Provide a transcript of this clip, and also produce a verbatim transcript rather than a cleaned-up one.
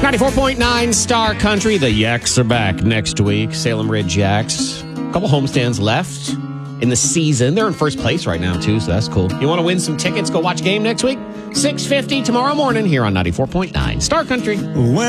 ninety-four point nine Star Country. The Yaks are back next week. Salem Ridge Yaks. A couple homestands left in the season. They're in first place right now, too, so that's cool. You want to win some tickets? Go watch a game next week? six fifty tomorrow morning here on ninety-four point nine Star Country. When